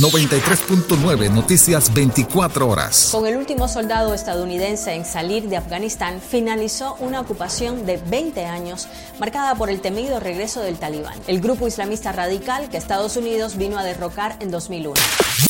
93.9 Noticias 24 horas. Con el último soldado estadounidense en salir de Afganistán, finalizó una ocupación de 20 años marcada por el temido regreso del Talibán, el grupo islamista radical que Estados Unidos vino a derrocar en 2001.